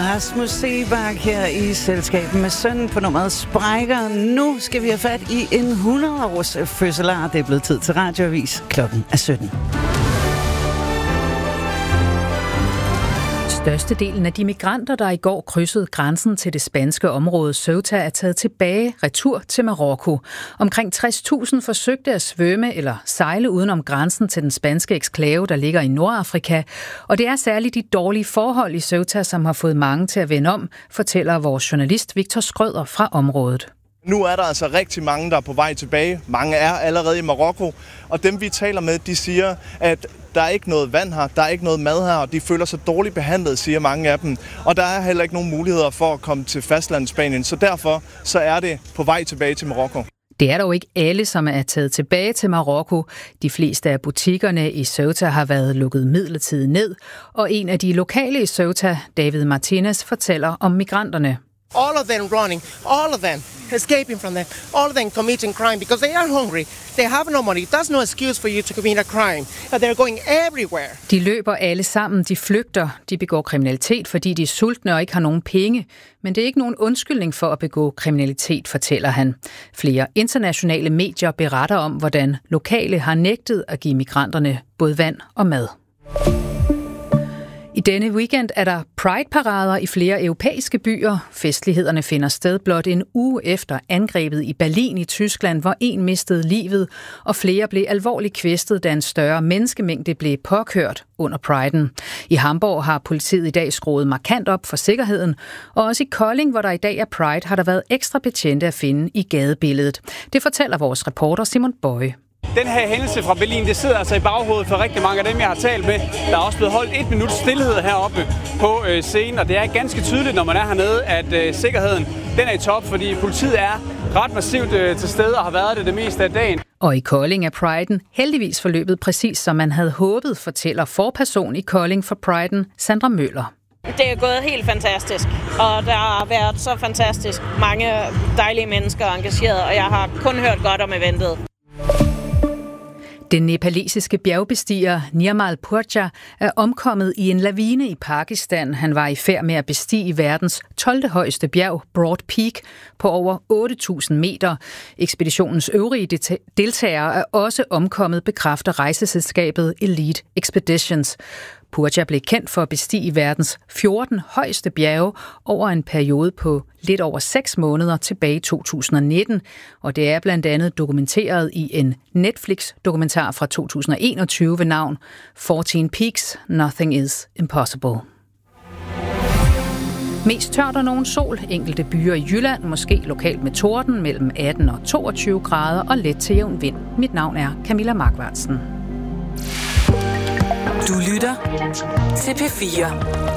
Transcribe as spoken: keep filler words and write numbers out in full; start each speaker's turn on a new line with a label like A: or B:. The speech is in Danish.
A: Rasmus Seebach her i selskab med sønnen på nummeret Sprækker. Nu skal vi have fat i en hundrede-års fødselar. Det er blevet tid til Radioavis. Klokken er sytten.
B: Størstedelen af de migranter, der i går krydsede grænsen til det spanske område Ceuta, er taget tilbage retur til Marokko. Omkring tres tusind forsøgte at svømme eller sejle udenom grænsen til den spanske eksklave, der ligger i Nordafrika. Og det er særligt de dårlige forhold i Ceuta, som har fået mange til at vende om, fortæller vores journalist Victor Skrøder fra området.
C: Nu er der altså rigtig mange, der er på vej tilbage. Mange er allerede i Marokko, og dem vi taler med, de siger, at der er ikke noget vand her, der er ikke noget mad her, og de føler sig dårligt behandlet, siger mange af dem. Og der er heller ikke nogen muligheder for at komme til fastlandet Spanien, så derfor så er det på vej tilbage til Marokko.
B: Det er dog ikke alle, som er taget tilbage til Marokko. De fleste af butikkerne i Ceuta har været lukket midlertidigt ned, og en af de lokale i Ceuta, David Martinez, fortæller om migranterne.
D: All of them running, all of them escaping from them, all of them committing crime because they are hungry. They have no money. That's no excuse for you to commit a crime. But they're going everywhere.
B: De løber alle sammen, de flygter, de begår kriminalitet, fordi de er sultne og ikke har nogen penge. Men det er ikke nogen undskyldning for at begå kriminalitet, fortæller han. Flere internationale medier beretter om, hvordan lokale har nægtet at give migranterne både vand og mad. I denne weekend er der Pride-parader i flere europæiske byer. Festlighederne finder sted blot en uge efter angrebet i Berlin i Tyskland, hvor en mistede livet, og flere blev alvorligt kvæstet, da en større menneskemængde blev påkørt under Priden. I Hamburg har politiet i dag skruet markant op for sikkerheden, og også i Kolding, hvor der i dag er Pride, har der været ekstra betjente at finde i gadebilledet. Det fortæller vores reporter Simon Bøje.
E: Den her hændelse fra Berlin, det sidder altså i baghovedet for rigtig mange af dem, jeg har talt med. Der er også blevet holdt et minut stillhed heroppe på øh, scenen, og det er ganske tydeligt, når man er hernede, at øh, sikkerheden den er i top, fordi politiet er ret massivt øh, til stede og har været det det meste af dagen.
B: Og i Kolding er Priden heldigvis forløbet præcis som man havde håbet, fortæller forperson i Kolding for Priden, Sandra Møller.
F: Det er gået helt fantastisk, og der har været så fantastisk mange dejlige mennesker engageret, og jeg har kun hørt godt om eventet.
B: Den nepalesiske bjergbestiger Nirmal Purja er omkommet i en lavine i Pakistan. Han var i færd med at bestige verdens tolvte højeste bjerg, Broad Peak, på over otte tusind meter. Ekspeditionens øvrige deltagere er også omkommet, bekræfter rejseselskabet Elite Expeditions. Purja blev kendt for at bestige verdens fjorten højeste bjerge over en periode på lidt over seks måneder tilbage i to tusind nitten, og det er blandt andet dokumenteret i en Netflix-dokumentar fra to tusind enogtyve ved navn fjorten Peaks, Nothing is Impossible. Mest tørt og nogen sol, enkelte byer i Jylland, måske lokalt med torden mellem atten og toogtyve grader og let til jævn vind. Mit navn er Camilla Markvartsen.
G: Du lytter til P fire.